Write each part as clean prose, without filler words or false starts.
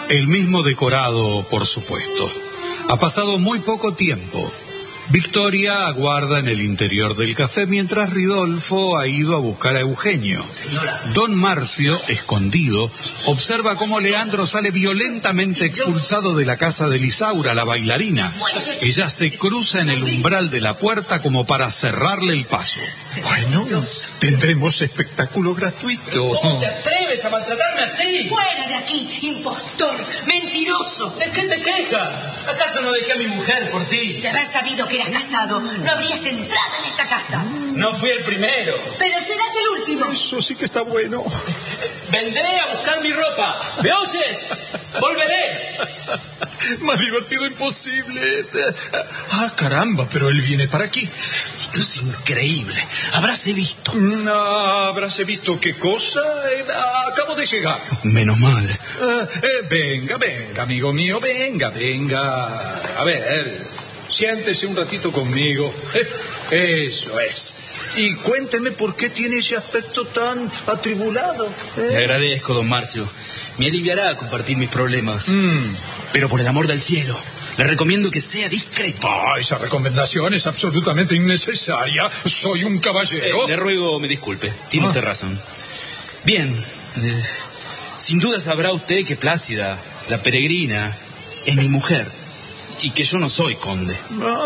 El mismo decorado, por supuesto. Ha pasado muy poco tiempo. Victoria aguarda en el interior del café mientras Ridolfo ha ido a buscar a Eugenio. Don Marcio, escondido, observa cómo Leandro sale violentamente expulsado de la casa de Lisaura, la bailarina. Ella se cruza en el umbral de la puerta como para cerrarle el paso. Bueno, tendremos espectáculo gratuito. ¿Cómo te atreves a maltratarme así? ¡Fuera de aquí, impostor, mentiroso! ¿De qué te quejas? ¿Acaso no dejé a mi mujer por ti? De haber sabido que eras casado, no habrías entrado en esta casa. No fui el primero. Pero serás el último. Eso sí que está bueno. Vendré a buscar mi ropa. ¿Me oyes? Volveré. Más divertido imposible. Ah, caramba, pero él viene para aquí. Esto es increíble. Habráse visto. ¿Habráse visto qué cosa? Acabo de llegar. Menos mal. Venga, amigo mío, venga. A ver, siéntese un ratito conmigo. Eso es. Y cuénteme por qué tiene ese aspecto tan atribulado. Le agradezco, don Marcio. Me aliviará compartir mis problemas. Pero por el amor del cielo, le recomiendo que sea discreto. Esa recomendación es absolutamente innecesaria. Soy un caballero. Le ruego me disculpe. Tiene usted razón. Bien. Sin duda sabrá usted que Plácida, la peregrina, es mi mujer. Y que yo no soy conde.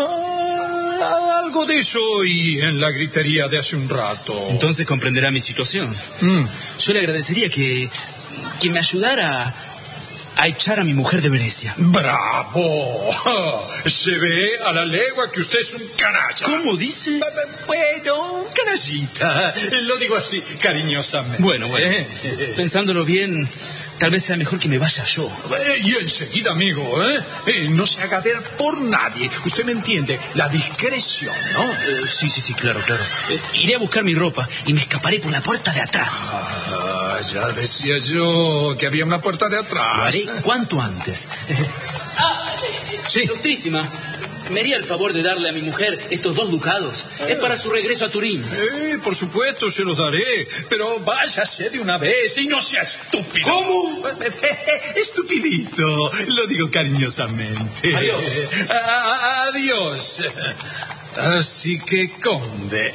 Algo de eso oí en la gritería de hace un rato. Entonces comprenderá mi situación. Yo le agradecería que me ayudara a echar a mi mujer de Venecia. ¡Bravo! Se ve a la legua que usted es un canalla. ¿Cómo dice? Bueno, un canallita. Lo digo así, cariñosamente. Bueno. Pensándolo bien, tal vez sea mejor que me vaya yo. Y enseguida, amigo, no se haga ver por nadie. Usted me entiende, la discreción, ¿no? Sí, claro. Iré a buscar mi ropa y me escaparé por la puerta de atrás. Ya decía yo que había una puerta de atrás. Lo haré cuanto antes. Sí. Ilustrísima, ¿me haría el favor de darle a mi mujer estos 2 ducados? Es para su regreso a Turín. Por supuesto, se los daré. Pero váyase de una vez y no sea estúpido. ¿Cómo? Estupidito. Lo digo cariñosamente. Adiós. Adiós. Así que, conde,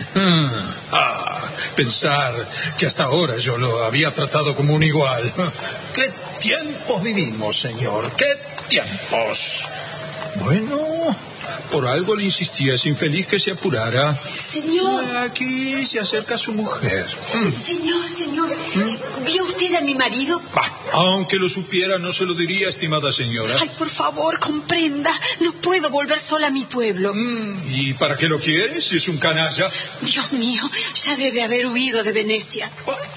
pensar que hasta ahora yo lo había tratado como un igual. ¿Qué tiempos vivimos, señor? ¿Qué tiempos? Bueno, por algo le insistía a ese infeliz que se apurara. Señor. Aquí se acerca su mujer. Señor, ¿vio usted a mi marido? Aunque lo supiera, no se lo diría, estimada señora. Ay, por favor, comprenda. No puedo volver sola a mi pueblo. ¿Y para qué lo quiere si es un canalla? Dios mío, ya debe haber huido de Venecia.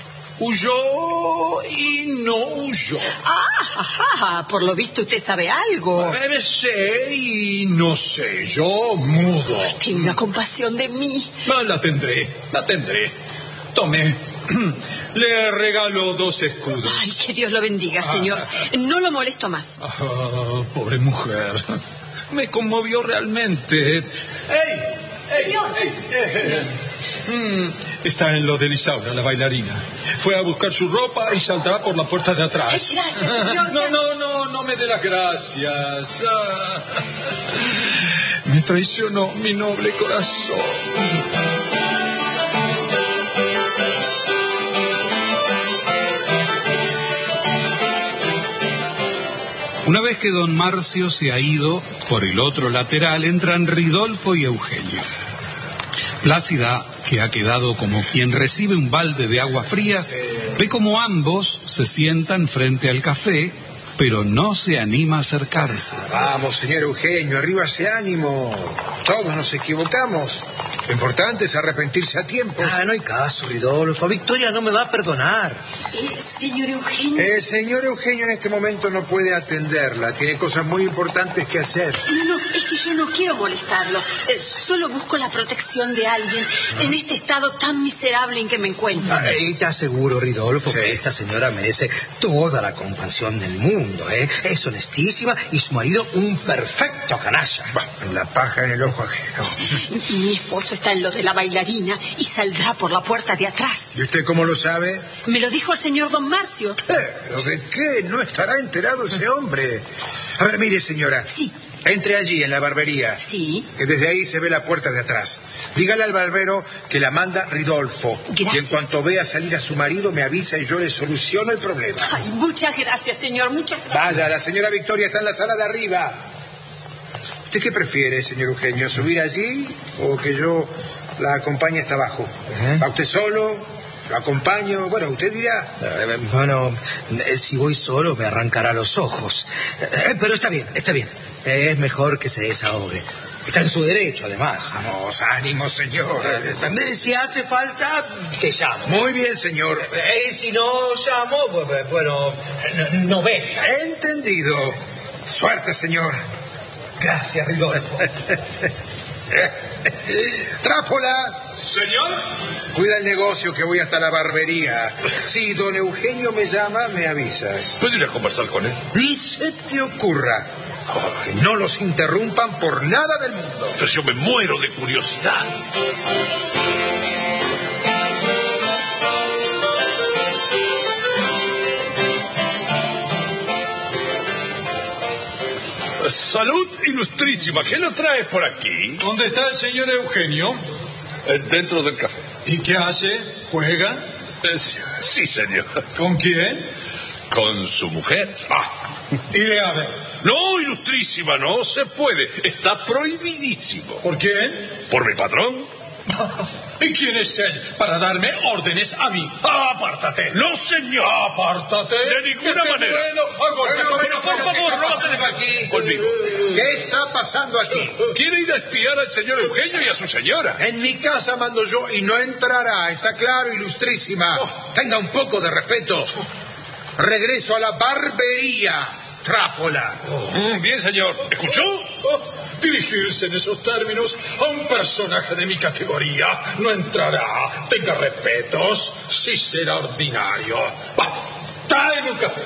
Huyó y no huyó. Por lo visto usted sabe algo. Sé y no sé, yo mudo. Tenga compasión de mí. La tendré. Tome, le regalo 2 escudos. Ay, que Dios lo bendiga, señor. No lo molesto más. Pobre mujer. Me conmovió realmente. Señor. Está en lo de Lisaura, la bailarina. Fue a buscar su ropa y saldrá por la puerta de atrás. Gracias, señor. No me dé las gracias. Me traicionó mi noble corazón. Una vez que don Marcio se ha ido, por el otro lateral entran Ridolfo y Eugenio. Plácida, que ha quedado como quien recibe un balde de agua fría, ve como ambos se sientan frente al café, pero no se anima a acercarse. Vamos, señor Eugenio, arriba ese ánimo. Todos nos equivocamos. Lo importante es arrepentirse a tiempo. No hay caso, Ridolfo. Victoria no me va a perdonar. Señor Eugenio. Señor Eugenio en este momento no puede atenderla. Tiene cosas muy importantes que hacer. No, es que yo no quiero molestarlo. Solo busco la protección de alguien en este estado tan miserable en que me encuentro. Y te aseguro, Ridolfo, que esta señora merece toda la compasión del mundo, Es honestísima y su marido un perfecto canalla. La paja en el ojo ajeno. Mi esposo está en lo de la bailarina y saldrá por la puerta de atrás. ¿Y usted cómo lo sabe? Me lo dijo el señor don Marcio. ¿Pero de qué? No estará enterado ese hombre. A ver, mire, señora. Sí. Entre allí, en la barbería. Sí. Que desde ahí se ve la puerta de atrás. Dígale al barbero que la manda Ridolfo. Gracias. Y en cuanto vea salir a su marido, me avisa y yo le soluciono el problema. Ay, muchas gracias, señor, muchas gracias. Vaya, la señora Victoria está en la sala de arriba. ¿Usted qué prefiere, señor Eugenio? ¿Subir allí o que yo la acompañe hasta abajo? ¿Va usted solo? ¿Lo acompaño? Bueno, usted dirá. Bueno, si voy solo me arrancará los ojos. Pero está bien, está bien. Es mejor que se desahogue. Está en su derecho, además. Vamos, ánimo, señor. Si hace falta, te llamo. Muy bien, señor. Si no llamo, bueno, no venga. Entendido. Suerte, señor. Gracias, Ridolfo. Trápola. Señor. Cuida el negocio que voy hasta la barbería. Si don Eugenio me llama, me avisas. ¿Puedo ir a conversar con él? Ni se te ocurra. Que no los interrumpan por nada del mundo. Pero yo me muero de curiosidad. Salud ilustrísima. ¿Qué lo traes por aquí? ¿Dónde está el señor Eugenio? Dentro del café. ¿Y qué hace? ¿Juega? Sí, señor. ¿Con quién? Con su mujer. Iré a ver. No, ilustrísima, no se puede. Está prohibidísimo. ¿Por quién? ¿Por mi patrón? ¿Y quién es él para darme órdenes a mí? ¡Apártate! ¡No, señor! ¡Apártate! ¡De ninguna manera! Pero por favor, no vas a dejar aquí conmigo. ¿Qué está pasando aquí? Quiere ir a espiar al señor Eugenio y a su señora. En mi casa mando yo y no entrará. Está claro, ilustrísima. Tenga un poco de respeto. Regreso a la barbería. Trápola. Bien, señor. ¿Escuchó? Dirigirse en esos términos a un personaje de mi categoría no entrará. Tenga respetos. Sí será ordinario. Va, tráeme un café.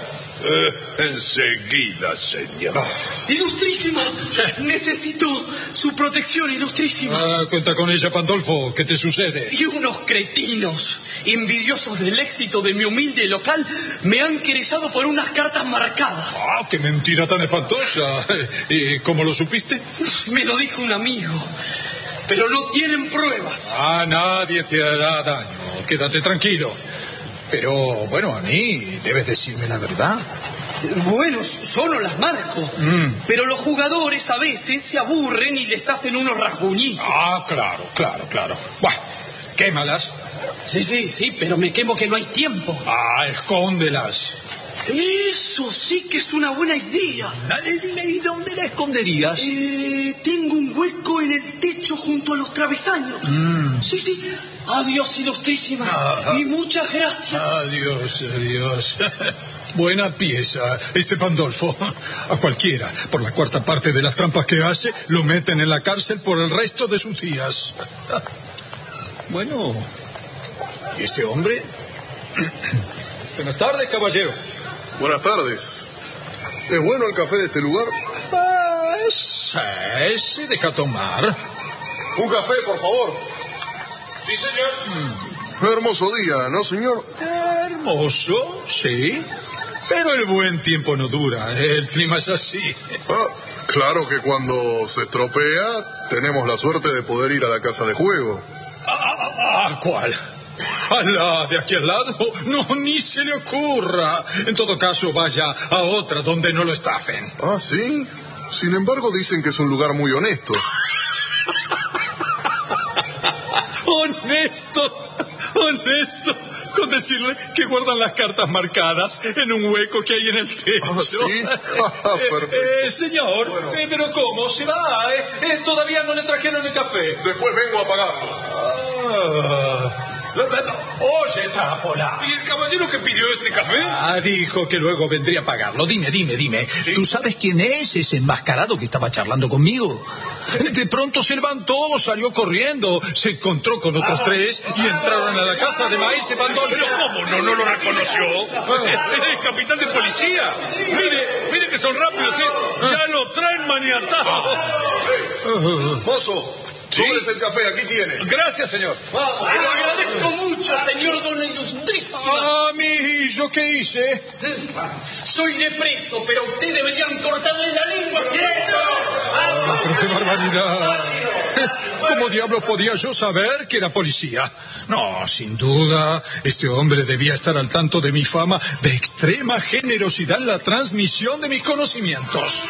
Enseguida, señor. Ilustrísima, necesito su protección, ilustrísima. Cuenta con ella, Pandolfo. ¿Qué te sucede? Y unos cretinos, envidiosos del éxito de mi humilde local, me han querellado por unas cartas marcadas. ¡Qué mentira tan espantosa! ¿Y cómo lo supiste? Me lo dijo un amigo, pero no tienen pruebas. Nadie te hará daño. Quédate tranquilo. Pero, bueno, a mí debes decirme la verdad. Bueno, yo no las marco, pero los jugadores a veces se aburren y les hacen unos rasguñitos. Claro. Buah, quémalas. Sí, pero me quemo que no hay tiempo. Escóndelas. Eso sí que es una buena idea. Dale, dime, ¿y dónde la esconderías? Tengo un hueco en el techo junto a los travesaños. Sí. Adiós, ilustrísima. Y muchas gracias. Adiós. Buena pieza, Pandolfo. A cualquiera, por la cuarta parte de las trampas que hace, lo meten en la cárcel por el resto de sus días. Bueno, ¿y este hombre? Buenas tardes, caballero. Buenas tardes. ¿Es bueno el café de este lugar? Se deja tomar. Un café, por favor. Sí, señor. Un hermoso día, ¿no, señor? Hermoso, sí. Pero el buen tiempo no dura. El clima es así. Claro que cuando se estropea, tenemos la suerte de poder ir a la casa de juego. ¿Cuál? ¿A la de aquí al lado? No, ni se le ocurra. En todo caso, vaya a otra donde no lo estafen. ¿Sí? Sin embargo, dicen que es un lugar muy honesto. Honesto, con decirle que guardan las cartas marcadas en un hueco que hay en el techo. ¿Sí? Perfecto. Señor, bueno. ¿Pero cómo? ¿Se va? Todavía no le trajeron el café. Después vengo a pagarlo. Oye, Trápola. ¿Y el caballero que pidió este café? Dijo que luego vendría a pagarlo. Dime. ¿Sí? ¿Tú sabes quién es ese enmascarado que estaba charlando conmigo? De pronto se levantó, salió corriendo, se encontró con otros tres y entraron a la casa de Maese Pandolfo. ¿Pero cómo? ¿No lo reconoció? Es el capitán de policía. Mire que son rápidos, ¿eh? Ya lo traen maniatado. Mozo, Sí. ¿Cómo es el café? Aquí tiene. Gracias, señor. Se lo agradezco mucho, señor don Ilustrísimo. Ah, ¿y yo qué hice? Soy lepreso, pero usted deberían cortarle la lengua. Pero qué barbaridad. ¿Cómo diablos podía yo saber que era policía? No, sin duda, este hombre debía estar al tanto de mi fama de extrema generosidad en la transmisión de mis conocimientos.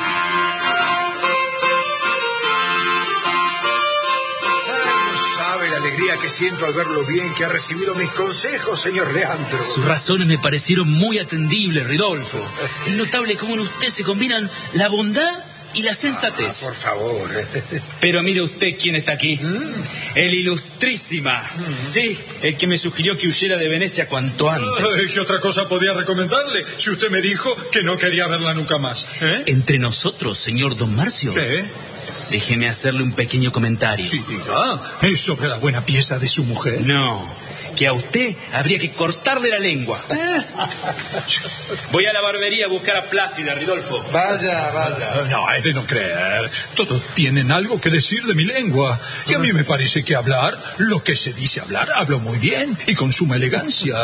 Sabe la alegría que siento al ver lo bien que ha recibido mis consejos, señor Leandro. Sus razones me parecieron muy atendibles, Ridolfo. Es notable cómo en usted se combinan la bondad y la sensatez. Por favor. Pero mire usted quién está aquí. El Ilustrísima. Sí, el que me sugirió que huyera de Venecia cuanto antes. ¿Qué otra cosa podía recomendarle si usted me dijo que no quería verla nunca más? Entre nosotros, señor don Marcio. ¿Qué? Déjeme hacerle un pequeño comentario. Sí, diga. ¿Es sobre la buena pieza de su mujer? No, que a usted habría que cortarle la lengua. Voy a la barbería a buscar a Plácida, Ridolfo. Vaya. No, es de no creer. Todos tienen algo que decir de mi lengua. Y a mí me parece que hablar, lo que se dice hablar, hablo muy bien y con suma elegancia.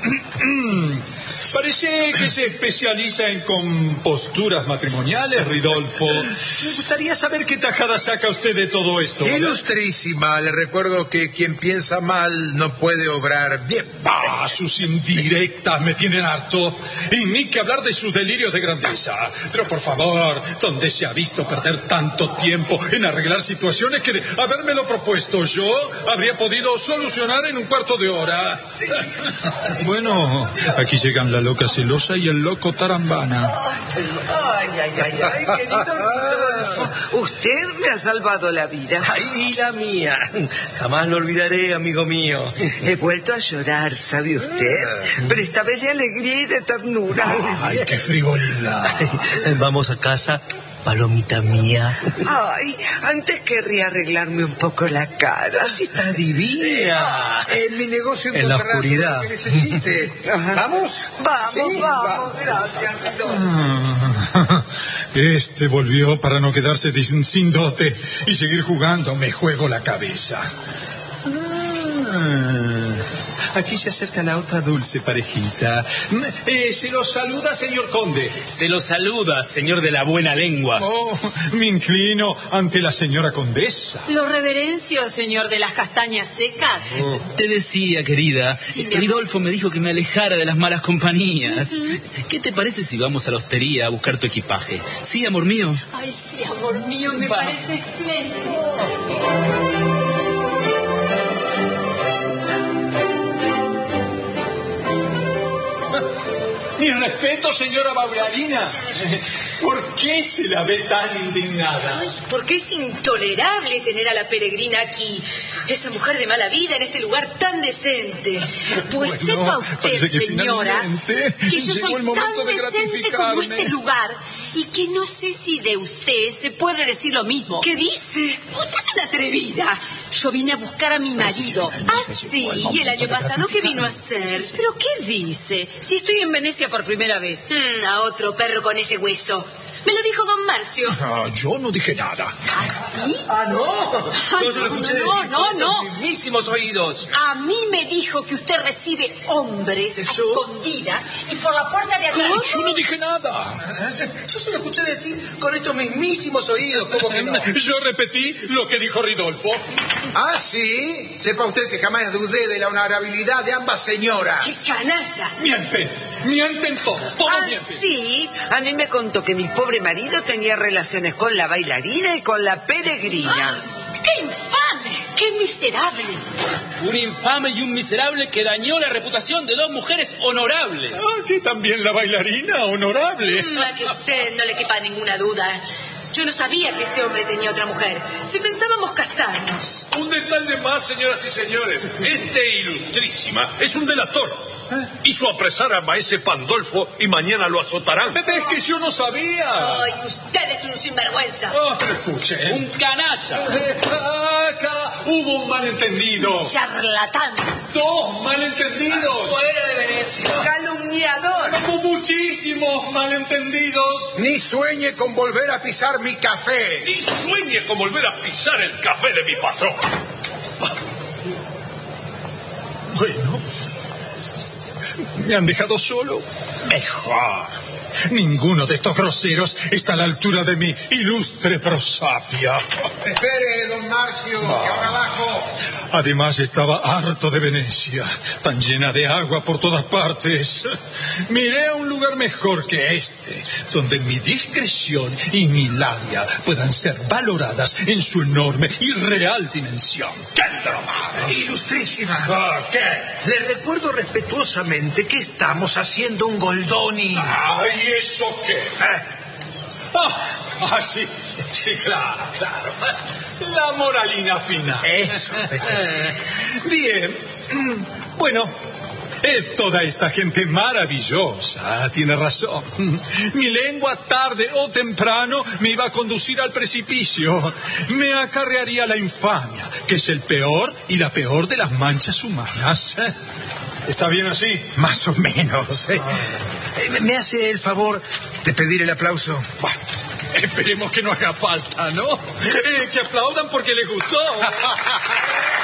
Parece que se especializa en composturas matrimoniales, Ridolfo. Me gustaría saber qué tajada saca usted de todo esto. Ilustrísima, le recuerdo que quien piensa mal no puede obrar bien. Sus indirectas me tienen harto. Y ni que hablar de sus delirios de grandeza. Pero por favor, ¿dónde se ha visto perder tanto tiempo en arreglar situaciones que de habérmelo propuesto yo habría podido solucionar en un cuarto de hora? Bueno, aquí llegan la loca celosa y el loco tarambana. Ay, querido Ridolfo, usted me ha salvado la vida. ¡Ay, la mía! Jamás lo olvidaré, amigo mío. He vuelto a llorar, ¿sabe usted? Pero esta vez de alegría y de ternura. ¡Ay, qué frivolidad! Vamos a casa, palomita mía. Ay, antes querría arreglarme un poco la cara. Si está divina. En mi negocio En la encontrará oscuridad. todo lo que necesite. ¿Vamos? Vamos, Sí, vamos, gracias, Ridolfo. Este volvió para no quedarse sin dote y seguir jugando. Me juego la cabeza. Aquí se acerca la otra dulce parejita. Se los saluda, señor conde. Se lo saluda, señor de la buena lengua. Oh, me inclino ante la señora condesa. Lo reverencio, señor de las castañas secas. Te decía, querida, Sí, mi amor. Ridolfo me dijo que me alejara de las malas compañías. ¿Qué te parece si vamos a la hostería a buscar tu equipaje? Sí, amor mío. Ay, sí, amor mío, me Va. parece espléndido. Mi respeto, señora bailarina. ¿Por qué se la ve tan indignada? Porque es intolerable tener a la peregrina aquí. Esa mujer de mala vida en este lugar tan decente. Pues Bueno, sepa usted, parece que señora, finalmente que yo llegó soy el momento tan de decente gratificarme. como este lugar y que no sé si de usted se puede decir lo mismo. ¿Qué dice? Usted es una atrevida. Yo vine a buscar a mi marido. Ah, sí. ¿Y el año pasado qué vino a hacer? ¿Pero qué dice? Si estoy en Venecia por primera vez. A otro perro con ese hueso. Me lo dijo don Marcio. Yo no dije nada. ¿Ah, sí? No. Yo se lo escuché decir No. con mis mismísimos oídos. A mí me dijo que usted recibe hombres a ¿Eso? escondidas y por la puerta de atrás. Yo no dije nada. Yo se lo escuché decir con estos mismísimos oídos. ¿Cómo que no? Yo repetí lo que dijo Ridolfo. Ah, sí. Sepa usted que jamás dudé de la honorabilidad de ambas señoras. ¡Qué canalla! Mienten todos Ah, mienten. sí. A mí me contó que mi pobre marido tenía relaciones con la bailarina y con la peregrina. ¡Qué infame! ¡Qué miserable! Un infame y un miserable que dañó la reputación de dos mujeres honorables. Que también la bailarina, honorable. A que usted no le quepa ninguna duda. Yo no sabía que este hombre tenía otra mujer. Si pensábamos casarnos. Un detalle más, señoras y señores. Este Ilustrísima es un delator. Hizo apresar a maese Pandolfo y mañana lo azotarán. Es que yo no sabía. Ay, usted es un sinvergüenza. Pero escuchen. Un canalla. Acá hubo un malentendido. Charlatán. Dos malentendidos. Fuera de Venecia. Calumniador. calumniador. Hubo muchísimos malentendidos. Ni sueñe con volver a pisar mi café. Ni sueñe con volver a pisar el café de mi patrón. Bueno, ¿me han dejado solo? Mejor. Ninguno de estos groseros está a la altura de mi ilustre prosapia. Espere, don Marcio, que ahora abajo. Además, estaba harto de Venecia, tan llena de agua por todas partes. Miré a un lugar mejor que este, donde mi discreción y mi labia puedan ser valoradas en su enorme y real dimensión. ¡Qué drama! Ilustrísima. ¿Qué? Le recuerdo respetuosamente que estamos haciendo un Goldoni. ¡Ay, eso qué! Sí, claro. La moralina final. Eso. Bien. Bueno, toda esta gente maravillosa tiene razón. Mi lengua tarde o temprano me iba a conducir al precipicio. Me acarrearía la infamia, que es el peor y la peor de las manchas humanas. ¿Está bien así? Más o menos. ¿Me hace el favor de pedir el aplauso? Esperemos que no haga falta, ¿no? Que aplaudan porque les gustó.